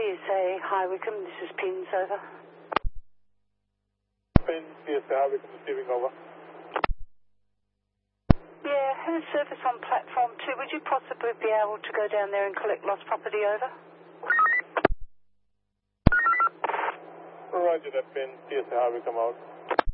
CSA, High Wycombe, this is Pins, over. Pins, CSA, High Wycombe, receiving, over. Yeah, had a service on platform 2. Would you possibly be able to go down there and collect lost property, over? Roger that, Pins, CSA, High Wycombe, out.